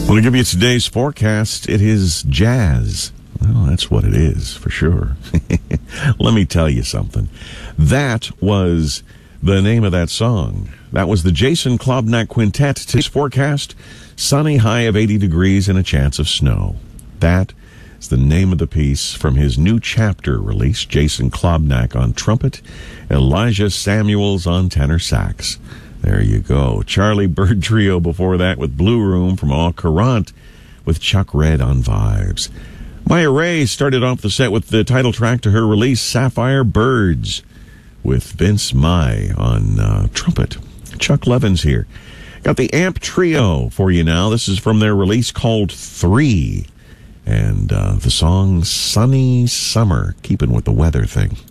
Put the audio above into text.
Well, to give you today's forecast, it is jazz. Well, that's what it is, for sure. Let me tell you something. That was the name of that song. That was the Jason Klobnak Quintet. Today's forecast, sunny, high of 80 degrees and a chance of snow. That is the name of the piece from his new chapter release. Jason Klobnak on trumpet, Elijah Samuels on tenor sax. There you go. Charlie Bird Trio before that with Blue Room from Au Courant with Chuck Red on vibes. Maya Ray started off the set with the title track to her release, Sapphire Birds, with Vince Mai on trumpet. Chuck Levin's here. Got the Amp Trio for you now. This is from their release called 3. And the song Sunny Summer, keeping with the weather thing.